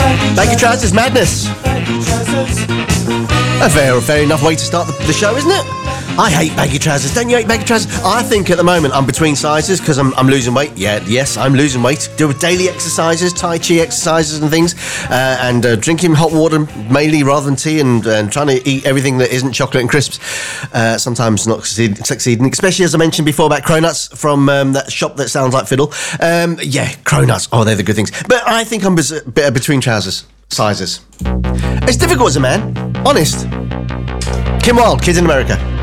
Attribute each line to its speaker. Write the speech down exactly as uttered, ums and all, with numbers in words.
Speaker 1: Baggy trousers, madness. A fair, fair enough way to start the, the show, isn't it? I hate baggy trousers. Don't you hate baggy trousers? I think at the moment I'm between sizes because I'm, I'm losing weight. Yeah, yes, I'm losing weight. Do daily exercises, Tai Chi exercises and things, uh, and uh, drinking hot water mainly rather than tea, and, and trying to eat everything that isn't chocolate and crisps. Uh, sometimes not succeed, succeeding, especially as I mentioned before about cronuts from um, that shop that sounds like fiddle. Um, yeah, cronuts. Oh, they're the good things. But I think I'm bes- bit between trousers sizes. It's difficult as a man, honest. Kim Wilde, Kids in America.